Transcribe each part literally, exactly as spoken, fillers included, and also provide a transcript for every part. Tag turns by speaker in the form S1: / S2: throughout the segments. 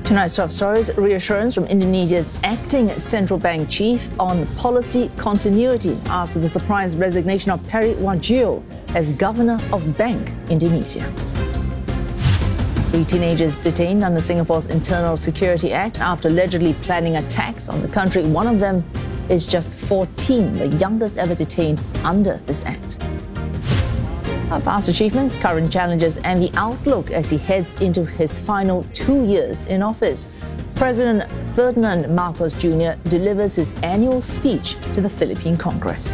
S1: Tonight's top stories: reassurance from Indonesia's acting central bank chief on policy continuity after the surprise resignation of Peri Warjio as governor of Bank Indonesia. Three teenagers detained under Singapore's Internal Security Act after allegedly planning attacks on the country. One of them is just fourteen, the youngest ever detained under this act. Our past achievements, current challenges, and the outlook as he heads into his final two years in office. President Ferdinand Marcos Junior delivers his annual speech to the Philippine Congress.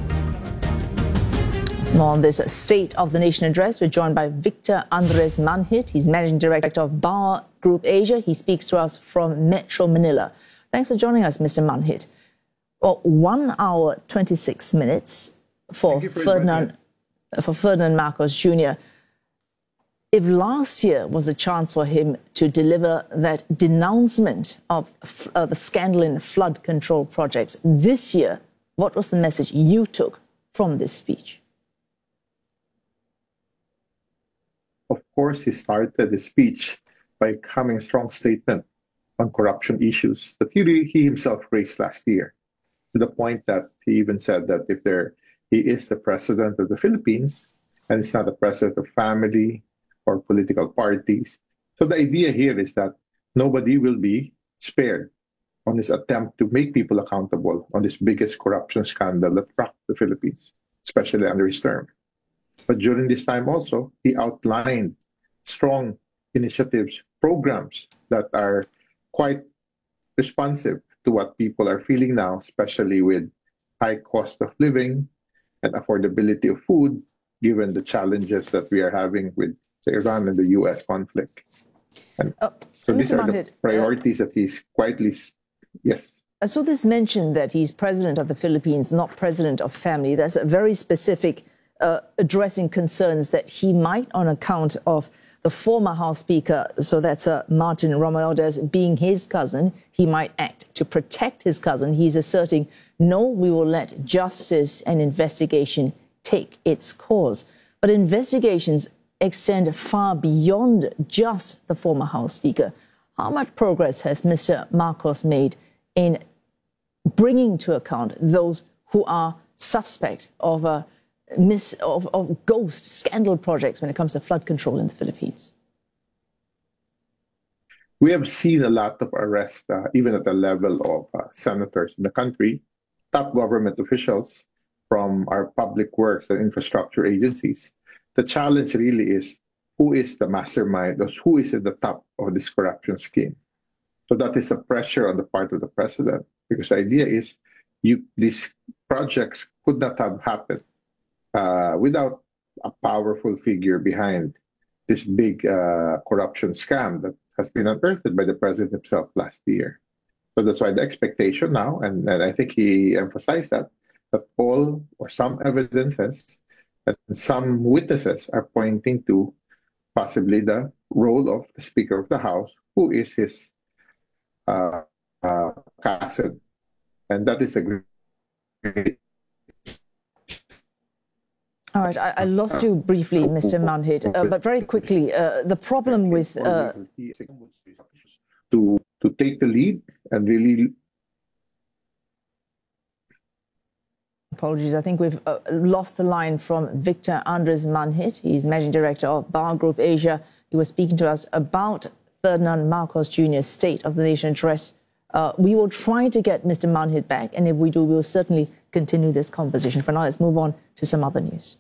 S1: More on this State of the Nation address, we're joined by Victor Andres Manhit. He's Managing Director of Bar Group Asia. He speaks to us from Metro Manila. Thanks for joining us, Mister Manhit. Well, one hour, twenty-six minutes for Ferdinand. For Ferdinand Marcos Junior If last year was a chance for him to deliver that denouncement of uh, the scandal in flood control projects, this year, what was the message you took from this speech?
S2: Of course, he started the speech by coming a strong statement on corruption issues that he, he himself raised last year, to the point that he even said that if there he is the president of the Philippines, and it's not the president of family or political parties. So the idea here is that nobody will be spared on this attempt to make people accountable on this biggest corruption scandal that rocked the Philippines, especially under his term. But during this time also, he outlined strong initiatives, programs that are quite responsive to what people are feeling now, especially with high cost of living and affordability of food, given the challenges that we are having with the Iran and the U S conflict. And
S1: uh,
S2: so
S1: Mister
S2: these are
S1: Manhit,
S2: the priorities uh, that he's quietly, yes.
S1: I saw this mentioned that he's president of the Philippines, not president of family. That's a very specific uh, addressing concerns that he might, on account of the former House Speaker, so that's uh, Martin Romualdez, being his cousin, he might act to protect his cousin. He's asserting, no, we will let justice and investigation take its course. But investigations extend far beyond just the former House Speaker. How much progress has Mister Marcos made in bringing to account those who are suspect of, a mis of, of ghost scandal projects when it comes to flood control in the Philippines?
S2: We have seen a lot of arrests, uh, even at the level of uh, senators in the country, top government officials from our public works and infrastructure agencies. The challenge really is who is the mastermind, or who is at the top of this corruption scheme. So that is a pressure on the part of the president, because the idea is you, these projects could not have happened uh, without a powerful figure behind this big uh, corruption scam that has been unearthed by the president himself last year. So that's why the expectation now, and, and I think he emphasized that, that all or some evidences and some witnesses are pointing to possibly the role of the Speaker of the House, who is his uh, uh, cousin. And that is a great...
S1: All right, I, I lost you briefly, Mister Manhit, uh, but very quickly, uh, the problem with... Uh...
S2: To, to take the lead and really...
S1: Apologies, I think we've uh, lost the line from Victor Andres Manhit. He's Managing Director of Bar Group Asia. He was speaking to us about Ferdinand Marcos Junior's State of the Nation address. Uh, we will try to get Mister Manhit back, and if we do, we'll certainly continue this conversation. For now, let's move on to some other news.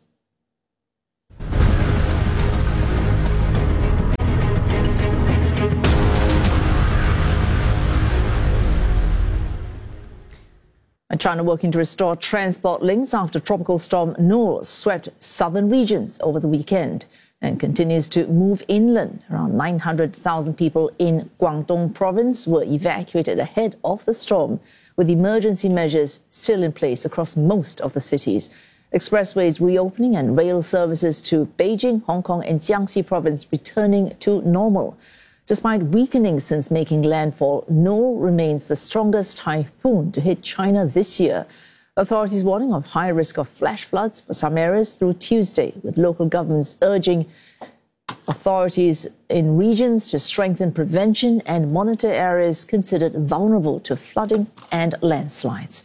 S1: China working to restore transport links after Tropical Storm Noor swept southern regions over the weekend and continues to move inland. Around nine hundred thousand people in Guangdong province were evacuated ahead of the storm, with emergency measures still in place across most of the cities. Expressways reopening and rail services to Beijing, Hong Kong and Jiangxi province returning to normal. Despite weakening since making landfall, Noor remains the strongest typhoon to hit China this year. Authorities warning of high risk of flash floods for some areas through Tuesday, with local governments urging authorities in regions to strengthen prevention and monitor areas considered vulnerable to flooding and landslides.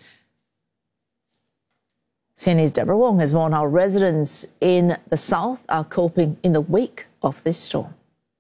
S1: C N A's Deborah Wong has warned how residents in the south are coping in the wake of this storm.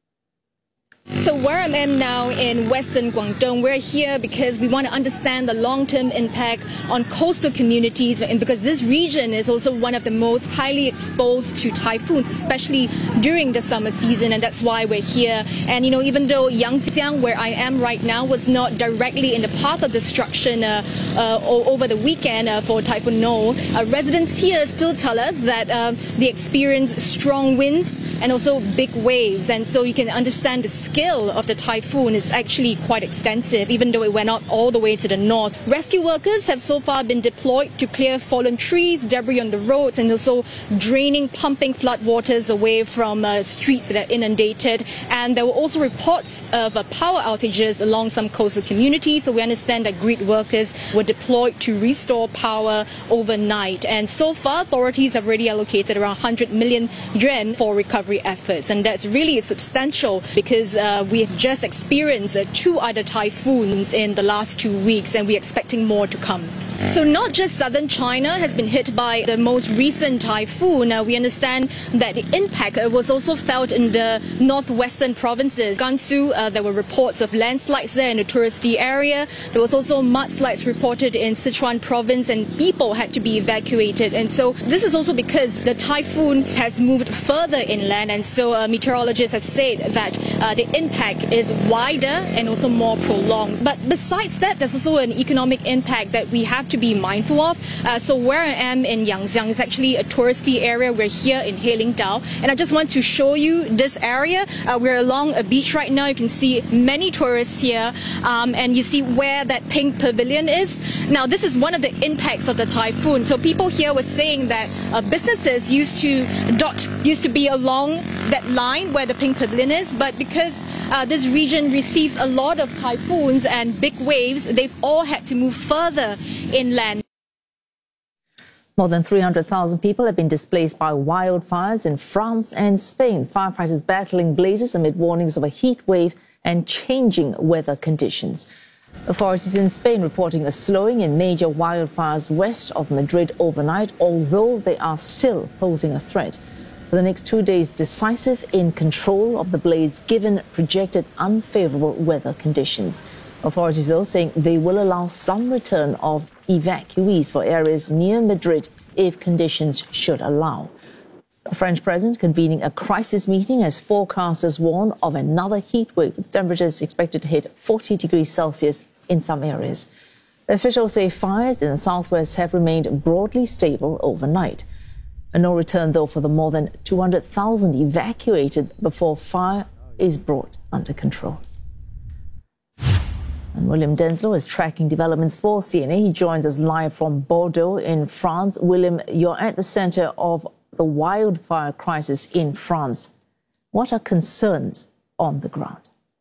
S3: So where I am now in Western Guangdong, we're here because we want to understand the long-term impact on coastal communities, and because this region is also one of the most highly exposed to typhoons, especially during the summer season, and that's why we're here. And you know, even though Yangxiang, where I am right now, was not directly in the path of destruction uh, uh, over the weekend uh, for Typhoon No, uh, residents here still tell us that uh, they experience strong winds and also big waves, and so you can understand the scale of the typhoon is actually quite extensive, even though it went out all the way to the north. Rescue workers have so far been deployed to clear fallen trees, debris on the roads, and also draining, pumping flood waters away from uh, streets that are inundated. And there were also reports of uh, power outages along some coastal communities. So we understand that grid workers were deployed to restore power overnight. And so far, authorities have already allocated around one hundred million yuan for recovery efforts. And that's really substantial because uh, we have just experienced uh, two other typhoons in the last two weeks, and we're expecting more to come. So not just southern China has been hit by the most recent typhoon. Uh, we understand that the impact uh, was also felt in the northwestern provinces. Gansu, uh, there were reports of landslides there in the touristy area. There was also mudslides reported in Sichuan province, and people had to be evacuated. And so this is also because the typhoon has moved further inland, and so uh, meteorologists have said that uh, the impact is wider and also more prolonged. But besides that, there's also an economic impact that we have to be mindful of. Uh, so where I am in Yangxiang is actually a touristy area. We're here in Heilingdao, and I just want to show you this area. Uh, we're along a beach right now. You can see many tourists here, um, and you see where that pink pavilion is. Now, this is one of the impacts of the typhoon. So people here were saying that uh, businesses used to dot used to be along that line where the pink pavilion is, but because uh, this region receives a lot of typhoons and big waves, they've all had to move further inland.
S1: More than three hundred thousand people have been displaced by wildfires in France and Spain. Firefighters battling blazes amid warnings of a heat wave and changing weather conditions. Authorities in Spain reporting a slowing in major wildfires west of Madrid overnight, although they are still posing a threat. For the next two days, decisive in control of the blaze given projected unfavorable weather conditions. Authorities, though, saying they will allow some return of evacuees for areas near Madrid if conditions should allow. The French president convening a crisis meeting as forecasters warn of another heat wave, with temperatures expected to hit forty degrees Celsius in some areas. Officials say fires in the southwest have remained broadly stable overnight. A no return, though, for the more than two hundred thousand evacuated before fire is brought under control. And William Denslow is tracking developments for C N A. He joins us live from Bordeaux in France. William, you're at the center of the wildfire crisis in France. What are concerns on the ground?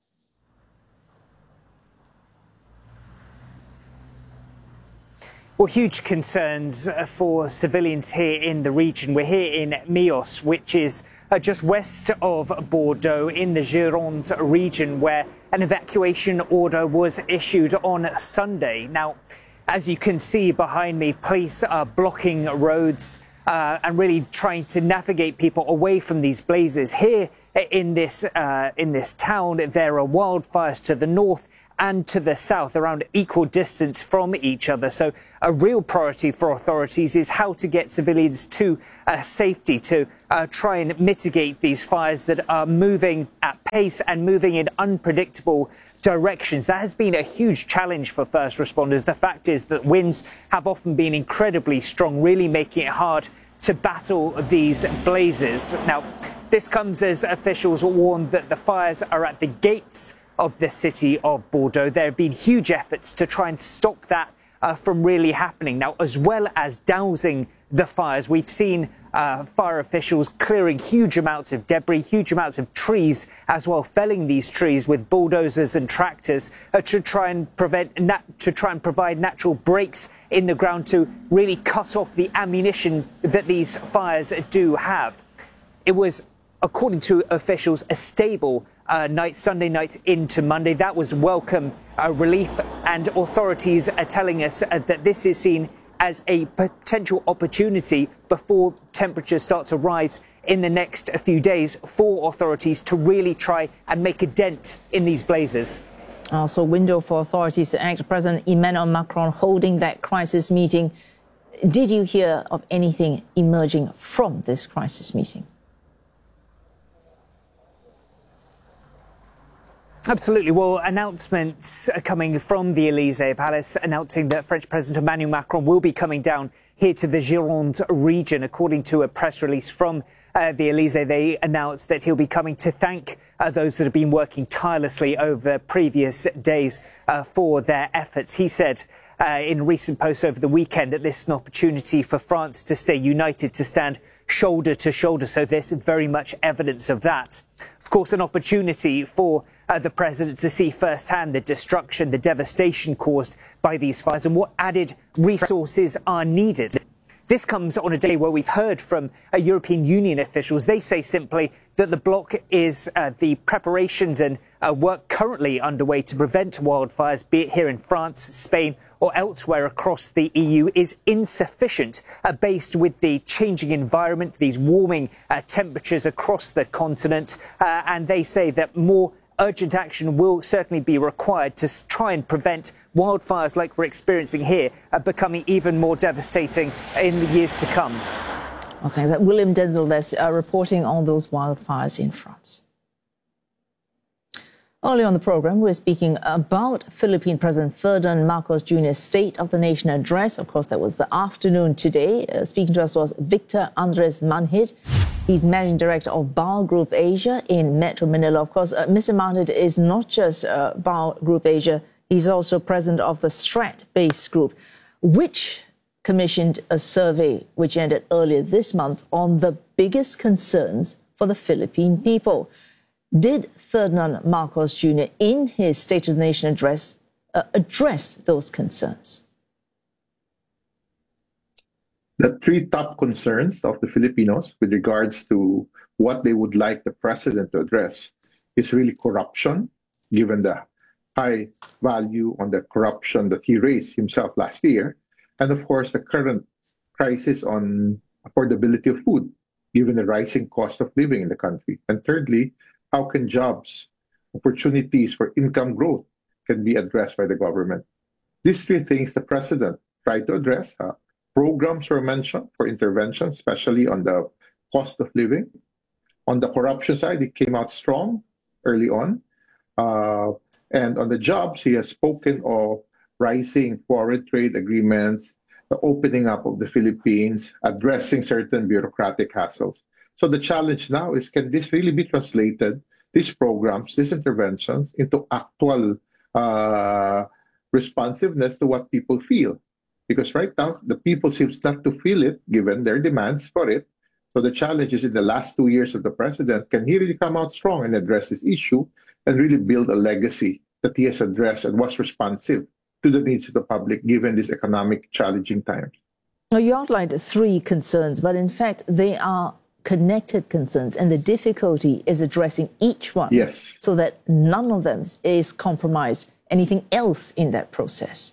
S4: Well, huge concerns for civilians here in the region. We're here in Milhaud, which is uh, just west of Bordeaux in the Gironde region, where an evacuation order was issued on Sunday. Now, as you can see behind me, police are blocking roads uh, and really trying to navigate people away from these blazes. Here in this, uh, in this town, there are wildfires to the north and to the south, around equal distance from each other. So a real priority for authorities is how to get civilians to uh, safety, to uh, try and mitigate these fires that are moving at pace and moving in unpredictable directions. That has been a huge challenge for first responders. The fact is that winds have often been incredibly strong, really making it hard to battle these blazes. Now, this comes as officials warn that the fires are at the gates of the city of Bordeaux. There have been huge efforts to try and stop that uh, from really happening. Now, as well as dousing the fires, we've seen uh, fire officials clearing huge amounts of debris, huge amounts of trees as well, felling these trees with bulldozers and tractors uh, to try and prevent, nat to try and provide natural breaks in the ground to really cut off the ammunition that these fires do have. It was according to officials, a stable uh, night, Sunday night into Monday. That was welcome uh, relief, and authorities are telling us uh, that this is seen as a potential opportunity before temperatures start to rise in the next few days for authorities to really try and make a dent in these blazes.
S1: Also, window for authorities to act. President Emmanuel Macron holding that crisis meeting. Did you hear of anything emerging from this crisis meeting?
S4: Absolutely. Well, announcements are coming from the Elysee Palace announcing that French President Emmanuel Macron will be coming down here to the Gironde region. According to a press release from uh, the Elysee, they announced that he'll be coming to thank uh, those that have been working tirelessly over previous days uh, for their efforts. He said uh, in recent posts over the weekend that this is an opportunity for France to stay united, to stand shoulder to shoulder. So there's very much evidence of that. Of course, an opportunity for uh, the president to see firsthand the destruction, the devastation caused by these fires and what added resources are needed. This comes on a day where we've heard from uh, European Union officials. They say simply that the bloc is uh, the preparations and uh, work currently underway to prevent wildfires, be it here in France, Spain or elsewhere across the E U, is insufficient, uh, based with the changing environment, these warming uh, temperatures across the continent. Uh, and they say that more urgent action will certainly be required to try and prevent wildfires like we're experiencing here uh, becoming even more devastating in the years to come.
S1: Well, thanks. William Denzel there uh, reporting on those wildfires in France. Earlier on the program, we're speaking about Philippine President Ferdinand Marcos Junior's State of the Nation address. Of course, that was the afternoon today. Uh, speaking to us was Victor Andres Manhid. He's Managing Director of B A L Group Asia in Metro Manila. Of course, uh, Mister Manhid is not just uh, B A L Group Asia, he's also president of the Strat-based group, which commissioned a survey which ended earlier this month on the biggest concerns for the Philippine people. Did Ferdinand Marcos Junior in his State of the Nation address uh, address those concerns?
S2: The three top concerns of the Filipinos with regards to what they would like the president to address is really corruption, given the high value on the corruption that he raised himself last year, and of course the current crisis on affordability of food, given the rising cost of living in the country. And thirdly, how can jobs, opportunities for income growth can be addressed by the government? These three things the president tried to address. Uh, programs were mentioned for intervention, especially on the cost of living. On the corruption side, he came out strong early on. Uh, and on the jobs, he has spoken of rising foreign trade agreements, the opening up of the Philippines, addressing certain bureaucratic hassles. So the challenge now is, can this really be translated, these programs, these interventions, into actual uh, responsiveness to what people feel? Because right now, the people seems not to feel it, given their demands for it. So the challenge is, in the last two years of the president, can he really come out strong and address this issue and really build a legacy that he has addressed and was responsive to the needs of the public, given these economic challenging times?
S1: Now, you outlined three concerns, but in fact, they are connected concerns, and the difficulty is addressing each one,
S2: yes,
S1: so that none of them is compromised. Anything else in that process?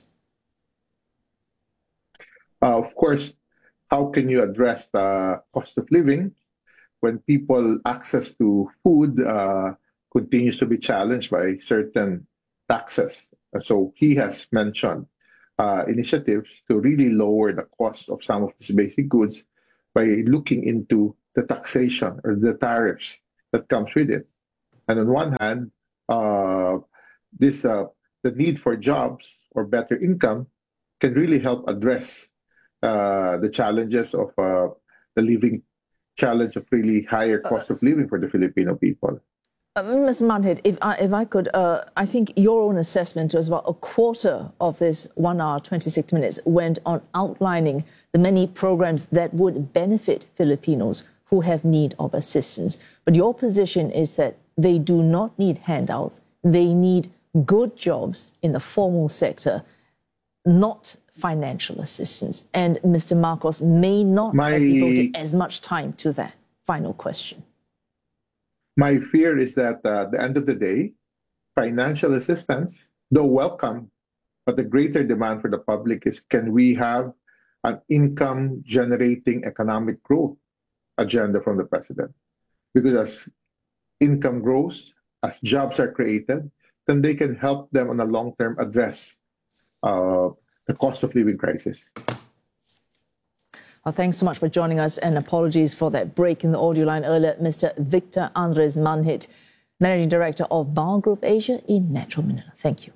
S2: Uh, of course, how can you address the cost of living when people access to food uh, continues to be challenged by certain taxes? And so he has mentioned uh, initiatives to really lower the cost of some of these basic goods by looking into the taxation or the tariffs that comes with it. And on one hand, uh, this uh, the need for jobs or better income can really help address uh, the challenges of uh, the living challenge of really higher cost of living for the Filipino people.
S1: Uh, Mister Manhid, if I, if I could, uh, I think your own assessment was about a quarter of this one hour, twenty-six minutes went on outlining the many programs that would benefit Filipinos who have need of assistance. But your position is that they do not need handouts. They need good jobs in the formal sector, not financial assistance. And Mister Marcos may not
S2: My...
S1: have devoted as much time to that. Final question.
S2: My fear is that uh, at the end of the day, financial assistance, though welcome, but the greater demand for the public is, can we have an income-generating economic growth agenda from the president? Because as income grows, as jobs are created, then they can help them on a long-term address uh, the cost of living crisis.
S1: Well, thanks so much for joining us, and apologies for that break in the audio line earlier. Mister Victor Andres Manhit, Managing Director of Bar Group Asia in Metro Manila. Thank you.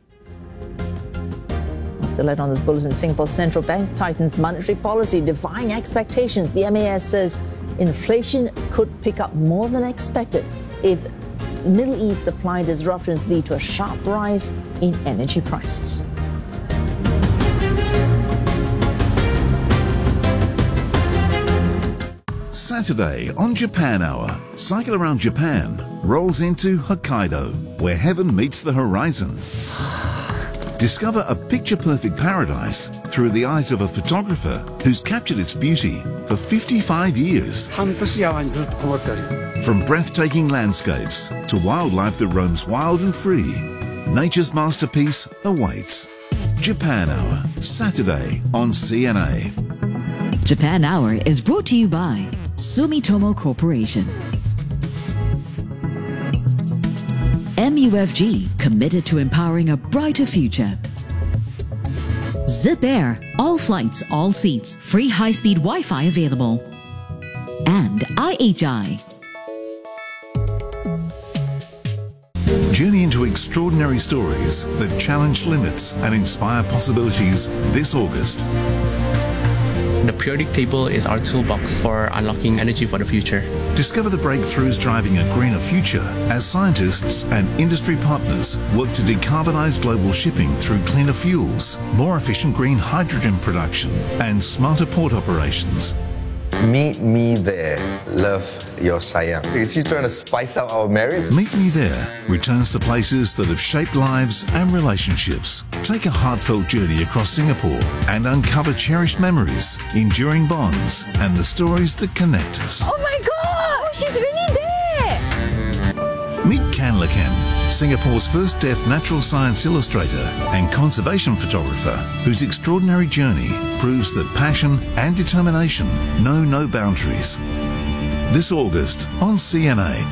S1: Still ahead on this bulletin, Singapore's central bank tightens monetary policy, defying expectations. The M A S says inflation could pick up more than expected if Middle East supply disruptions lead to a sharp rise in energy prices.
S5: Saturday on Japan Hour, Cycle Around Japan rolls into Hokkaido, where heaven meets the horizon. Discover a picture-perfect paradise through the eyes of a photographer who's captured its beauty for fifty-five years. From breathtaking landscapes to wildlife that roams wild and free, nature's masterpiece awaits. Japan Hour, Saturday on C N A.
S6: Japan Hour is brought to you by Sumitomo Corporation. M U F G, committed to empowering a brighter future. Zip Air, all flights, all seats, free high-speed Wi-Fi available. And I H I.
S5: Journey into extraordinary stories that challenge limits and inspire possibilities this August.
S7: The periodic table is our toolbox for unlocking energy for the future.
S5: Discover the breakthroughs driving a greener future as scientists and industry partners work to decarbonize global shipping through cleaner fuels, more efficient green hydrogen production, and smarter port operations.
S8: Meet me there. Love, your sayang. Is she trying to spice up our marriage?
S5: Meet Me There returns to places that have shaped lives and relationships. Take a heartfelt journey across Singapore and uncover cherished memories, enduring bonds, and the stories that connect us.
S9: Oh my God! She's really there!
S5: Meet Kanlakan, Singapore's first deaf natural science illustrator and conservation photographer, whose extraordinary journey proves that passion and determination know no boundaries. This August on C N A.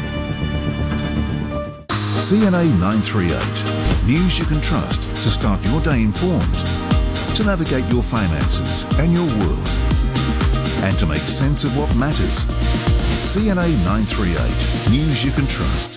S5: C N A nine thirty-eight. News you can trust to start your day informed, to navigate your finances and your world, and to make sense of what matters. C N A nine thirty-eight. News you can trust.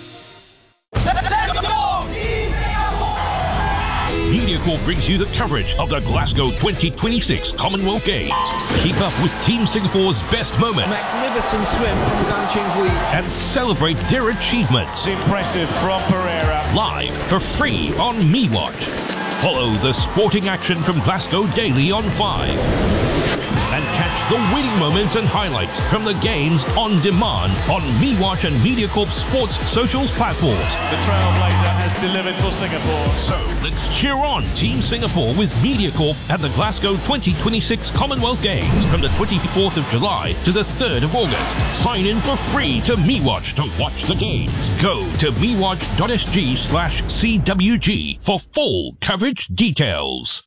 S10: MediaCorp brings you the coverage of the Glasgow twenty twenty-six Commonwealth Games. Keep up with Team Singapore's best moments.
S11: Magnificent swim from Gan Ching-Hui.
S10: And celebrate their achievements.
S11: Impressive from Pereira.
S10: Live for free on MeWatch. Follow the sporting action from Glasgow daily on five. And catch the winning moments and highlights from the games on demand on MeWatch and MediaCorp Sports socials platforms.
S11: The trailblazer has delivered for Singapore.
S10: So let's cheer on Team Singapore with MediaCorp at the Glasgow twenty twenty-six Commonwealth Games from the twenty-fourth of July to the third of August. Sign in for free to MeWatch to watch the games. Go to mewatch.sg slash CWG for full coverage details.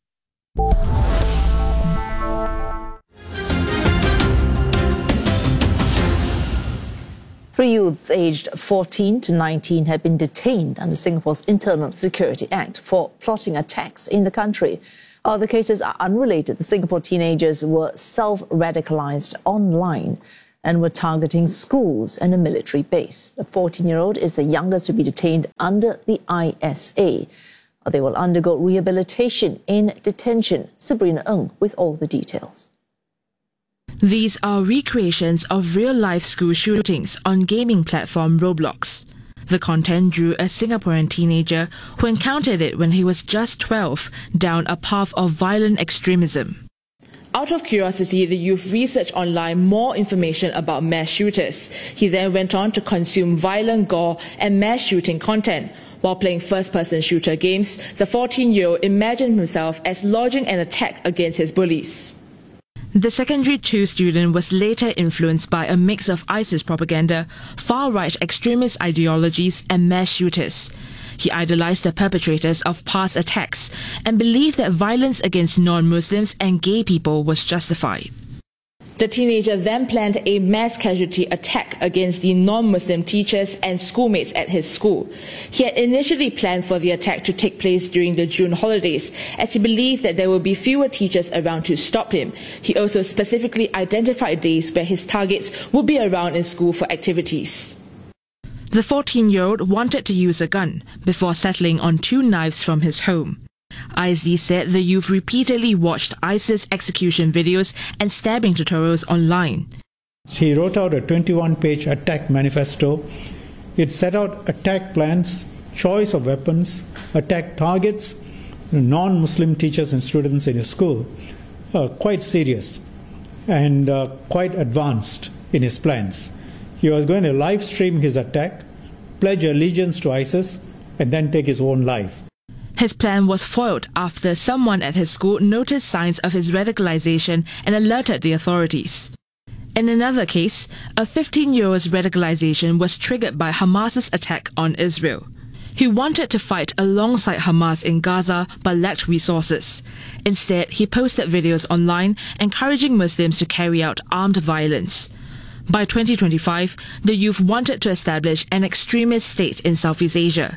S1: Three youths aged fourteen to nineteen had been detained under Singapore's Internal Security Act for plotting attacks in the country. Uh, the cases are unrelated. The Singapore teenagers were self-radicalized online and were targeting schools and a military base. The fourteen-year-old is the youngest to be detained under the I S A. Uh, they will undergo rehabilitation in detention. Sabrina Ng with all the details.
S12: These are recreations of real-life school shootings on gaming platform Roblox. The content drew a Singaporean teenager who encountered it when he was just twelve down a path of violent extremism. Out of curiosity, the youth researched online more information about mass shooters. He then went on to consume violent gore and mass shooting content. While playing first-person shooter games, the fourteen-year-old imagined himself as lodging an attack against his bullies. The secondary two student was later influenced by a mix of ISIS propaganda, far-right extremist ideologies and mass shooters. He idolized the perpetrators of past attacks and believed that violence against non-Muslims and gay people was justified. The teenager then planned a mass casualty attack against the non-Muslim teachers and schoolmates at his school. He had initially planned for the attack to take place during the June holidays, as he believed that there would be fewer teachers around to stop him. He also specifically identified days where his targets would be around in school for activities. The fourteen-year-old wanted to use a gun before settling on two knives from his home. I S D said the youth repeatedly watched ISIS execution videos and stabbing tutorials online.
S13: He wrote out a twenty-one page attack manifesto. It set out attack plans, choice of weapons, attack targets, non-Muslim teachers and students in his school. Uh, quite serious and uh, quite advanced in his plans. He was going to live stream his attack, pledge allegiance to ISIS, and then take his own life.
S12: His plan was foiled after someone at his school noticed signs of his radicalization and alerted the authorities. In another case, a fifteen-year-old's radicalization was triggered by Hamas's attack on Israel. He wanted to fight alongside Hamas in Gaza but lacked resources. Instead, he posted videos online encouraging Muslims to carry out armed violence. By twenty twenty-five, the youth wanted to establish an extremist state in Southeast Asia.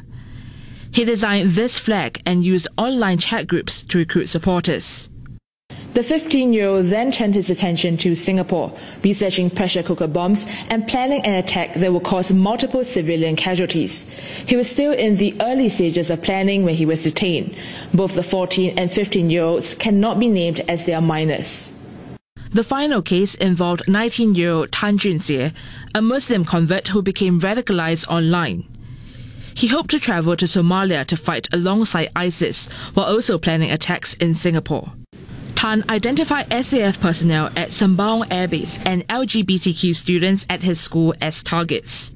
S12: He designed this flag and used online chat groups to recruit supporters. The fifteen-year-old then turned his attention to Singapore, researching pressure cooker bombs and planning an attack that would cause multiple civilian casualties. He was still in the early stages of planning when he was detained. Both the fourteen and fifteen-year-olds cannot be named as they are minors. The final case involved nineteen-year-old Tan Junxie, a Muslim convert who became radicalized online. He hoped to travel to Somalia to fight alongside ISIS, while also planning attacks in Singapore. Tan identified S A F personnel at Sembawang Air Base and L G B T Q students at his school as targets.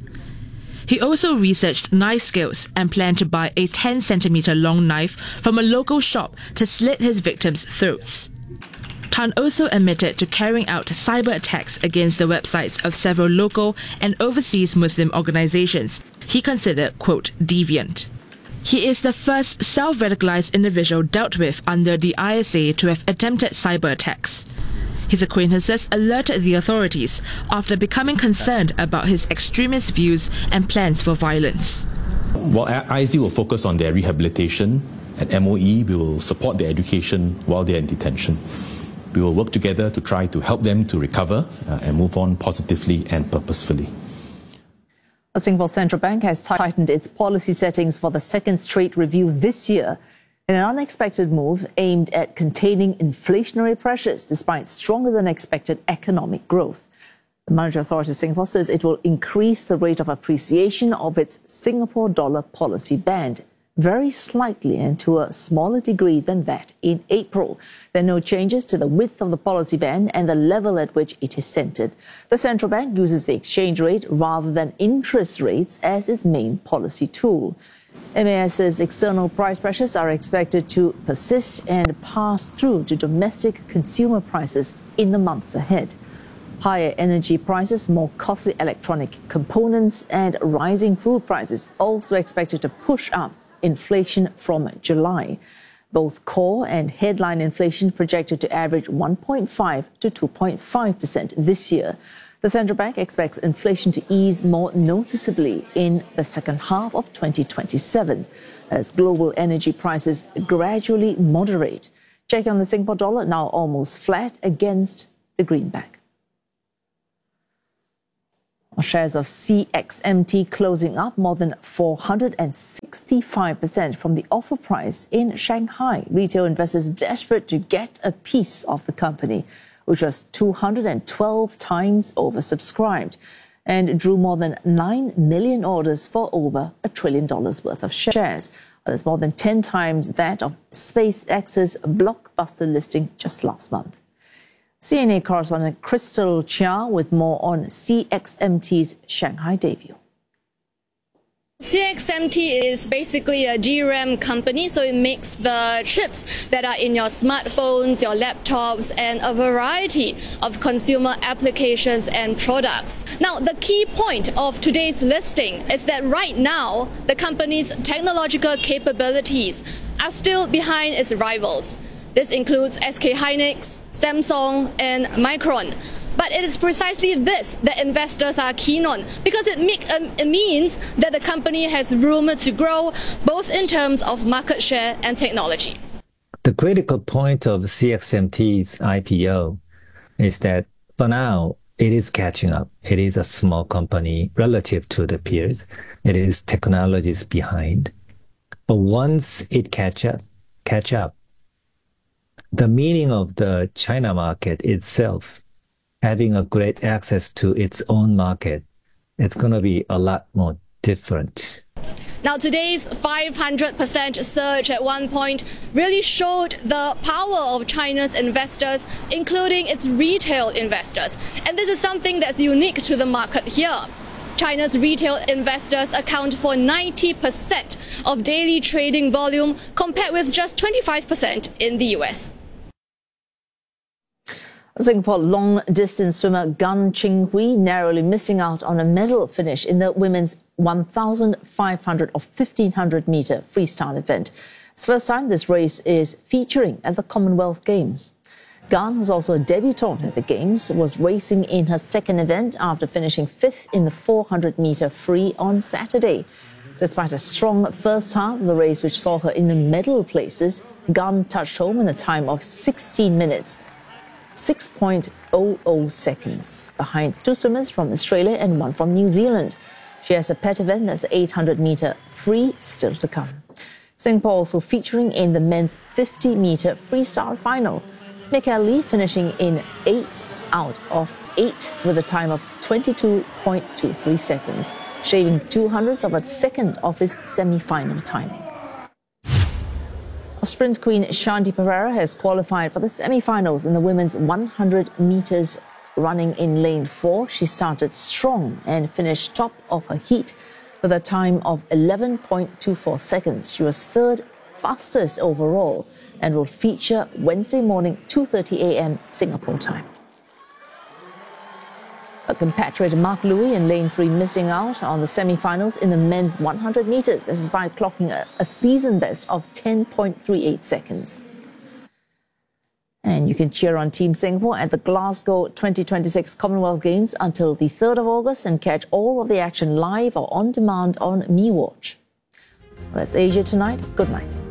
S12: He also researched knife skills and planned to buy a ten centimeter long knife from a local shop to slit his victims' throats. Tan also admitted to carrying out cyber attacks against the websites of several local and overseas Muslim organizations he considered, quote, deviant. He is the first self-radicalized individual dealt with under the I S A to have attempted cyber attacks. His acquaintances alerted the authorities after becoming concerned about his extremist views and plans for violence.
S14: While I S D will focus on their rehabilitation, at M O E we will support their education while they're in detention. We will work together to try to help them to recover uh, and move on positively and purposefully.
S1: The Singapore Central Bank has tightened its policy settings for the second straight review this year in an unexpected move aimed at containing inflationary pressures despite stronger than expected economic growth. The Monetary Authority of Singapore says it will increase the rate of appreciation of its Singapore dollar policy band very slightly and to a smaller degree than that in April. There are no changes to the width of the policy band and the level at which it is centred. The central bank uses the exchange rate rather than interest rates as its main policy tool. M A S says external price pressures are expected to persist and pass through to domestic consumer prices in the months ahead. Higher energy prices, more costly electronic components and rising food prices also expected to push up inflation from July. Both core and headline inflation projected to average one point five to two point five percent this year. The central bank expects inflation to ease more noticeably in the second half of twenty twenty-seven as global energy prices gradually moderate. Check on the Singapore dollar, now almost flat against the greenback. Shares of C X M T closing up more than four hundred sixty-five percent from the offer price in Shanghai. Retail investors desperate to get a piece of the company, which was two hundred twelve times oversubscribed and drew more than nine million orders for over a trillion dollars worth of shares. That's more than ten times that of SpaceX's blockbuster listing just last month. C N A correspondent Crystal Chia with more on C X M T's Shanghai debut.
S3: C X M T is basically a D RAM company, so it makes the chips that are in your smartphones, your laptops, and a variety of consumer applications and products. Now, the key point of today's listing is that right now, the company's technological capabilities are still behind its rivals. This includes S K Hynix, Samsung, and Micron. But it is precisely this that investors are keen on, because it, make, um, it means that the company has room to grow, both in terms of market share and technology.
S15: The critical point of C X M T's I P O is that for now, it is catching up. It is a small company relative to the peers. It is technologies behind. But once it catches, catch up, the meaning of the China market itself, having a great access to its own market, it's going to be a lot more different.
S3: Now, today's five hundred percent surge at one point really showed the power of China's investors, including its retail investors. And this is something that's unique to the market here. China's retail investors account for ninety percent of daily trading volume, compared with just twenty-five percent in the U S.
S1: Singapore long-distance swimmer Gan Qinghui narrowly missing out on a medal finish in the women's one thousand five hundred or fifteen hundred meter freestyle event. It's the first time this race is featuring at the Commonwealth Games. Gan, who's also a debutante at the Games, was racing in her second event after finishing fifth in the four hundred meter free on Saturday. Despite a strong first half of the race, which saw her in the medal places, Gan touched home in a time of sixteen minutes. six point zero zero seconds behind two swimmers from Australia and one from New Zealand. She has a pet event that's the eight hundred meter free still to come. Singapore also featuring in the men's fifty meter freestyle final. Mikael Lee finishing in eighth out of eight with a time of twenty-two point two three seconds, shaving two hundredths of a second off his semi-final timing. Sprint queen Shanti Pereira has qualified for the semi-finals in the women's one hundred meters running in lane four. She started strong and finished top of her heat with a time of eleven point two four seconds. She was third fastest overall and will feature Wednesday morning two thirty a m Singapore time. A compatriot Mark Louis in lane three missing out on the semi-finals in the men's one hundred meters, despite clocking a, a season best of ten point three eight seconds. And you can cheer on Team Singapore at the Glasgow twenty twenty-six Commonwealth Games until the third of August and catch all of the action live or on demand on MeWatch. That's Asia Tonight. Good night.